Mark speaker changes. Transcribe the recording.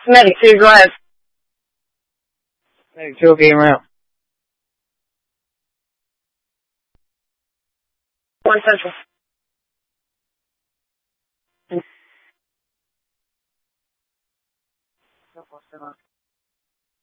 Speaker 1: Medic 2, go ahead.
Speaker 2: Medic 2, okay, around.
Speaker 1: 1 Central.